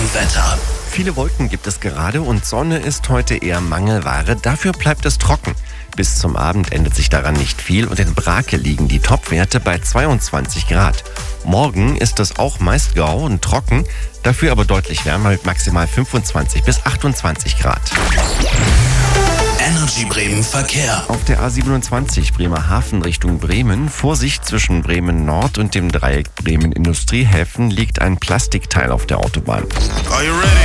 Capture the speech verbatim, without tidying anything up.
Wetter. Viele Wolken gibt es gerade und Sonne ist heute eher Mangelware. Dafür bleibt es trocken. Bis zum Abend ändert sich daran nicht viel und in Brake liegen die Topwerte bei zweiundzwanzig Grad. Morgen ist es auch meist grau und trocken, dafür aber deutlich wärmer mit maximal fünfundzwanzig bis achtundzwanzig Grad. Energy Bremen Verkehr. Auf der A siebenundzwanzig Bremerhaven Richtung Bremen, Vorsicht zwischen Bremen Nord und dem Dreieck Bremen Industriehäfen, liegt ein Plastikteil auf der Autobahn. Are you ready?